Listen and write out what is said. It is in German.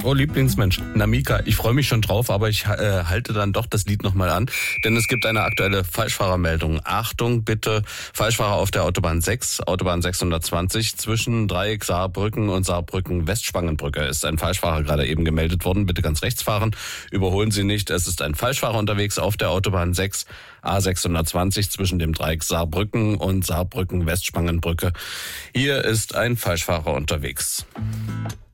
Oh, Lieblingsmensch, Namika, ich freue mich schon drauf, aber ich halte dann doch das Lied nochmal an, denn es gibt eine aktuelle Falschfahrermeldung. Achtung, bitte, Falschfahrer auf der Autobahn 6, Autobahn 620, zwischen Dreieck Saarbrücken und Saarbrücken-Westspangenbrücke ist ein Falschfahrer gerade eben gemeldet worden. Bitte ganz rechts fahren, überholen Sie nicht, es ist ein Falschfahrer unterwegs auf der Autobahn 6, A620 zwischen dem Dreieck Saarbrücken und Saarbrücken-Westspangenbrücke. Hier ist ein Falschfahrer unterwegs.